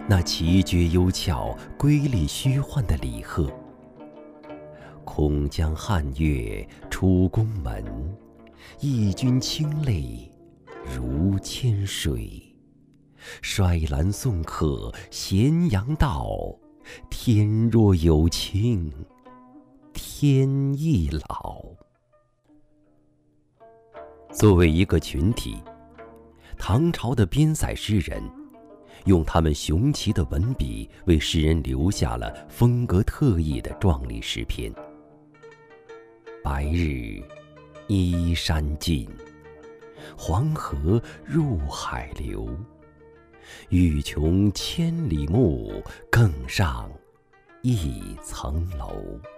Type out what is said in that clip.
那奇绝幽峭、瑰丽虚幻的李贺。空江汉月出宫门，义军清泪如千水。衰兰送客咸阳道，天若有情天亦老。作为一个群体，唐朝的边塞诗人用他们雄奇的文笔为世人留下了风格特异的壮丽诗篇。白日依山尽，黄河入海流。欲穷千里目，更上一层楼。